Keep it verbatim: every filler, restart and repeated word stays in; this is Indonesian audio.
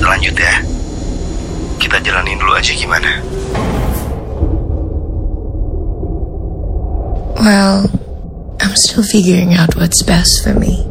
lanjut ya. Kita jalanin dulu aja gimana? Well, I'm still figuring out what's best for me.